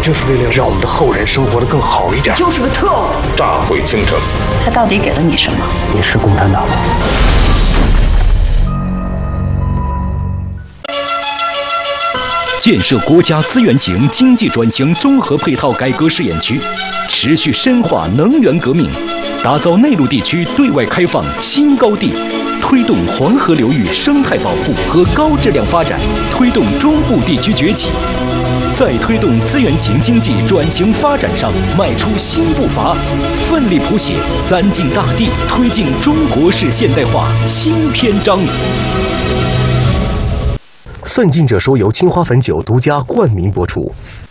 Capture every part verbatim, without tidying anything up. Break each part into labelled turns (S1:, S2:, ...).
S1: 就是为了让我们的后人生活得更好一点。
S2: 就是个特务，
S3: 炸毁京城。
S2: 他到底给了你什么？
S1: 你是共产党吗？
S4: 建设国家资源型经济转型综合配套改革试验区，持续深化能源革命，打造内陆地区对外开放新高地，推动黄河流域生态保护和高质量发展，推动中部地区崛起，在推动资源型经济转型发展上迈出新步伐，奋力谱写三晋大地推进中国式现代化新篇章。
S1: 奋进者说由青花汾酒独家冠名播出。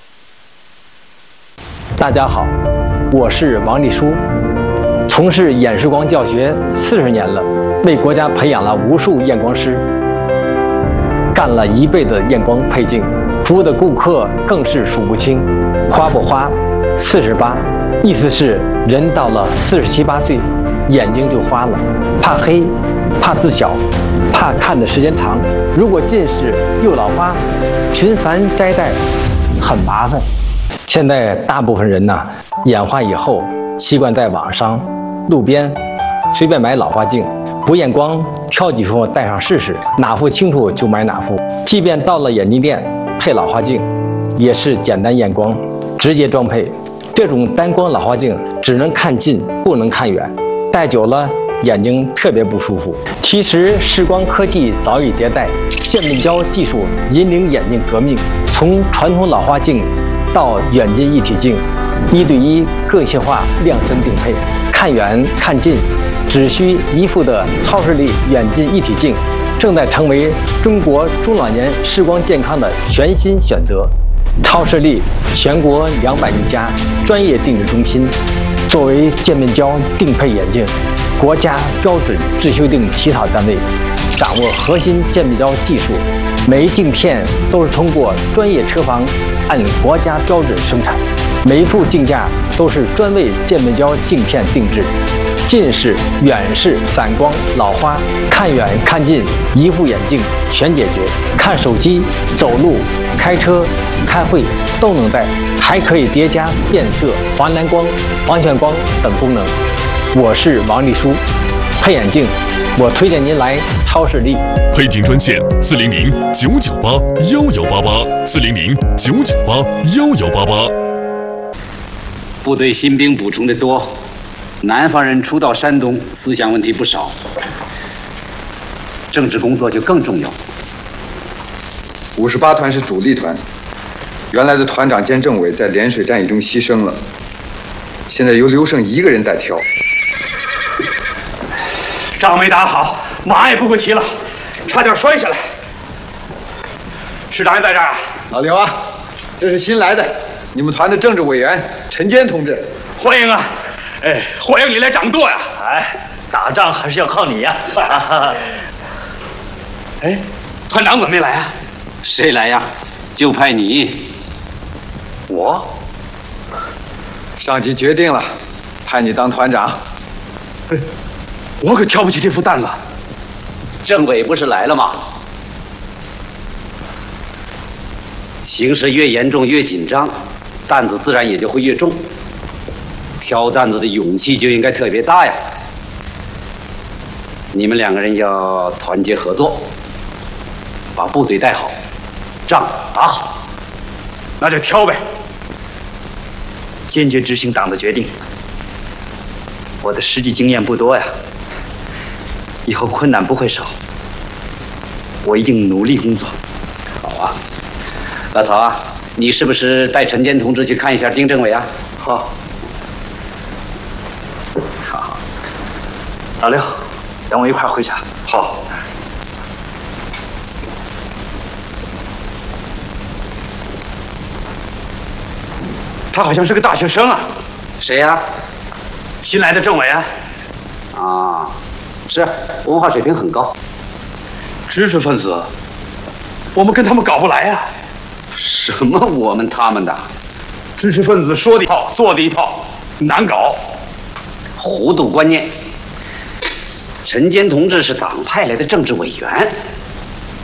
S5: 大家好，我是王立书，从事演示光教学四十年了，为国家培养了无数验光师，干了一辈子验光配镜，服务的顾客更是数不清。花不花，四十八，意思是人到了四十七八岁，眼睛就花了，怕黑，怕字小，怕看的时间长。如果近视又老花，频繁摘戴很麻烦。现在大部分人呢，眼花以后习惯在网上、路边随便买老花镜，不验光，挑几副戴上试试，哪副清楚就买哪副。即便到了眼镜店配老花镜，也是简单验光，直接装配。这种单光老花镜只能看近，不能看远，戴久了眼睛特别不舒服。其实视光科技早已迭代，渐变焦技术引领眼镜革命，从传统老花镜到远近一体镜，一对一个性化量身定配，看远看近只需一副的超视力远近一体镜，正在成为中国中老年视光健康的全新选择。超视力全国两百余家专业定制中心，作为渐变焦定配眼镜国家标准制修订起草单位，掌握核心渐变焦技术，每一镜片都是通过专业车房按国家标准生产，每一副镜架都是专为渐变焦镜片定制。近视、远视、散光、老花，看远看近一副眼镜全解决。看手机、走路、开车、开会都能戴，还可以叠加变色、华蓝光、防眩光等功能。我是王立书，配眼镜，我推荐您来超视力。
S6: 配镜专线：四零零九九八幺幺八八，四零零九九八幺幺八八。
S7: 部队新兵补充的多，南方人初到山东，思想问题不少，政治工作就更重要。
S8: 五十八团是主力团，原来的团长兼政委在涟水战役中牺牲了，现在由刘胜一个人在挑。
S9: 仗没打好，马也不会骑了，差点摔下来。师长也在这儿啊？
S8: 老刘啊，这是新来的，你们团的政治委员陈坚同志，
S9: 欢迎啊！哎，欢迎你来掌舵呀！
S10: 哎，打仗还是要靠你呀！
S9: 哎，团长怎么没来啊？
S7: 谁来呀？就派你。
S9: 我？
S8: 上级决定了，派你当团长。
S9: 哎，我可挑不起这副担子。
S7: 政委不是来了吗？形势越严重越紧张，担子自然也就会越重。挑担子的勇气就应该特别大呀！你们两个人要团结合作，把部队带好，仗打好。
S9: 那就挑呗，
S10: 坚决执行党的决定。我的实际经验不多呀，以后困难不会少，我一定努力工作。
S7: 好啊，老曹啊，你是不是带陈坚同志去看一下丁政委啊？
S10: 好。好，老刘，等我一块儿回去。
S9: 好。他好像是个大学生啊。
S7: 谁呀？
S9: 新来的政委啊。
S7: 啊，是，文化水平很高。
S9: 知识分子，我们跟他们搞不来呀。
S7: 什么我们他们的？
S9: 知识分子说的一套，做的一套，难搞。
S7: 糊涂观念。陈坚同志是党派来的政治委员，